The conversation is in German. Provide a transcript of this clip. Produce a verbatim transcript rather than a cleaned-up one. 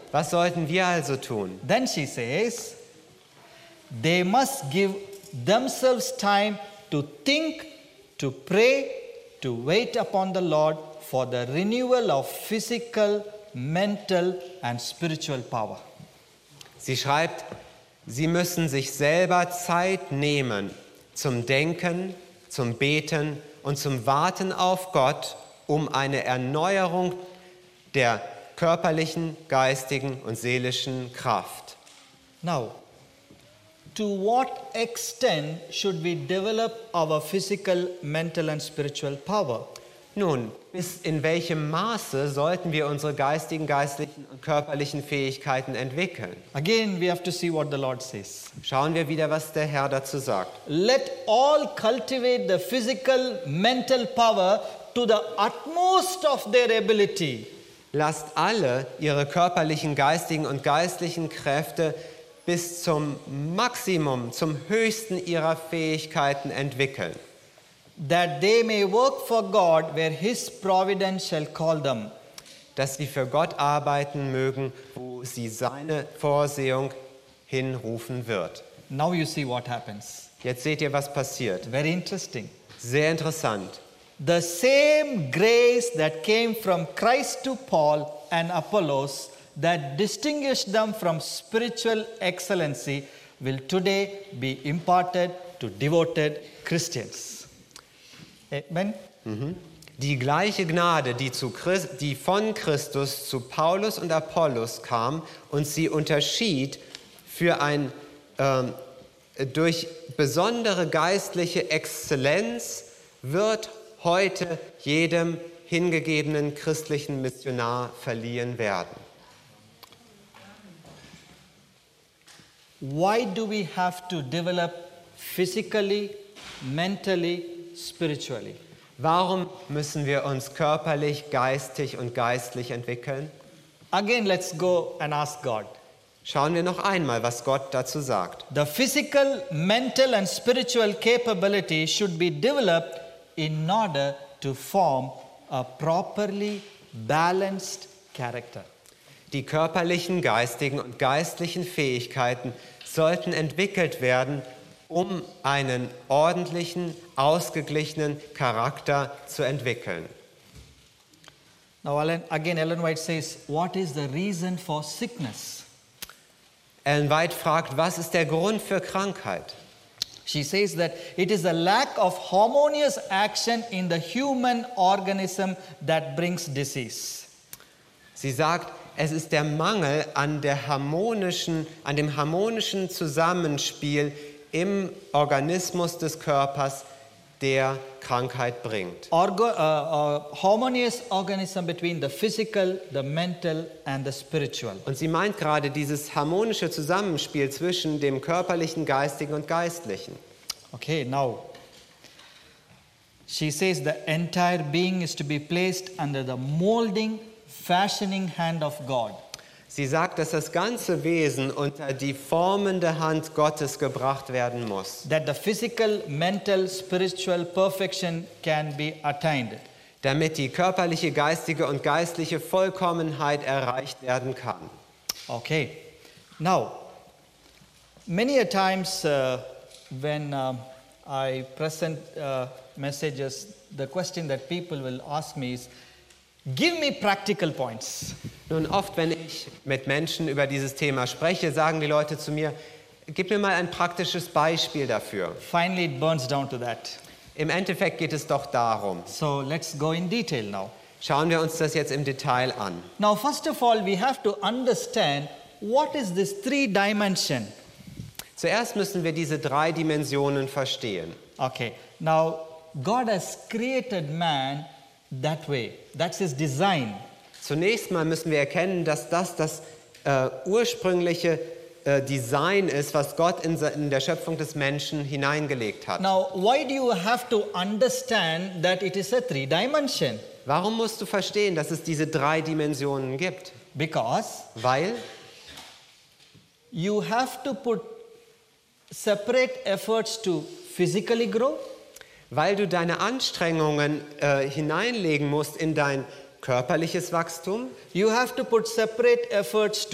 Was sollten wir also tun? Then she says, they must give themselves time to think, to pray, to wait upon the Lord for the renewal of physical, mental and spiritual power. Sie schreibt, sie müssen sich selber Zeit nehmen zum Denken, zum Beten und zum Warten auf Gott, um eine Erneuerung der körperlichen, geistigen und seelischen Kraft. Now, to what extent should we develop our physical, mental and spiritual power? Nun, bis in welchem Maße sollten wir unsere geistigen, geistlichen und körperlichen Fähigkeiten entwickeln? Again, we have to see what the Lord says. Schauen wir wieder, was der Herr dazu sagt. Let all cultivate the physical, mental power to the utmost of their ability. Lasst alle ihre körperlichen, geistigen und geistlichen Kräfte bis zum Maximum, zum Höchsten ihrer Fähigkeiten entwickeln, that they may work for God where His providence shall call them. dass sie für Gott arbeiten mögen, wo sie seine Vorsehung hinrufen wird. Now you see what happens. Jetzt seht ihr, was passiert. Very interesting. Sehr interessant. The same grace that came from Christ to Paul and Apollos that distinguished them from spiritual excellency will today be imparted to devoted Christians. Amen. Die gleiche Gnade, die, zu Christ, die von Christus zu Paulus und Apollos kam und sie unterschied für ein, ähm, durch besondere geistliche Exzellenz, wird heute jedem hingegebenen christlichen Missionar verliehen werden. Why do we have to develop physically, mentally, spiritually? Warum müssen wir uns körperlich, geistig und geistlich entwickeln? Again, let's go and ask God. Schauen wir noch einmal, was Gott dazu sagt. The physical, mental and spiritual capability should be developed in order to form a properly balanced character. Die körperlichen, geistigen und geistlichen Fähigkeiten sollten entwickelt werden, um einen ordentlichen, ausgeglichenen Charakter zu entwickeln. Now again, Ellen White says, what is the reason for sickness? Ellen White fragt, was ist der Grund für Krankheit? She says that it is a lack of harmonious action in the human organism that brings disease. Sie sagt, es ist der Mangel an, der harmonischen, an dem harmonischen Zusammenspiel im Organismus des Körpers, der Krankheit bringt. Orgo, uh, uh, harmonious organism between the physical, the mental and the spiritual. Und sie meint gerade dieses harmonische Zusammenspiel zwischen dem körperlichen, geistigen und geistlichen. Okay, now she says the entire being is to be placed under the molding, fashioning hand of God. Sie sagt, dass das ganze Wesen unter die formende Hand Gottes gebracht werden muss, That the physical, mental, spiritual perfection can be attained. damit die körperliche, geistige und geistliche Vollkommenheit erreicht werden kann. Okay, now many a times uh, when uh, I present uh, messages, the question that people will ask me is, give me practical points. Nun, oft, wenn ich mit Menschen über dieses Thema spreche, sagen die Leute zu mir, gib mir mal ein praktisches Beispiel dafür. Finally, it burns down to that. Im Endeffekt geht es doch darum. So let's go in detail now. Schauen wir uns das jetzt im Detail an. Now, first of all, we have to understand what is this three dimension. Zuerst müssen wir diese drei Dimensionen verstehen. Okay, now God has created man that way. That's his design. Zunächst mal müssen wir erkennen, dass das das äh, ursprüngliche äh, Design ist, was Gott in, in der Schöpfung des Menschen hineingelegt hat. Now, why do you have to understand that it is a three dimension? Warum musst du verstehen, dass es diese drei Dimensionen gibt? Because Weil you have to put separate efforts to physically grow, weil du deine Anstrengungen äh, hineinlegen musst in dein körperliches Wachstum. you have to put separate efforts to